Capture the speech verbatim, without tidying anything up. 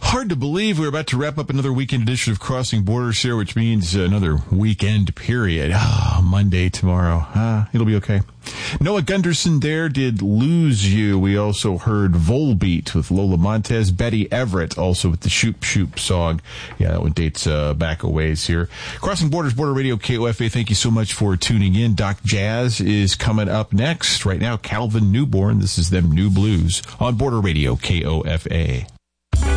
Hard to believe we're about to wrap up another weekend edition of Crossing Borders here, which means another weekend period. Oh, Monday tomorrow. Ah, it'll be okay. Noah Gunderson there did Lose You. We also heard Volbeat with Lola Montez. Betty Everett also with the Shoop Shoop song. Yeah, that one dates uh, back a ways here. Crossing Borders, Border Radio, K O F A. Thank you so much for tuning in. Doc Jazz is coming up next. Right now, Calvin Newborn. This is them New Blues on Border Radio, K O F A.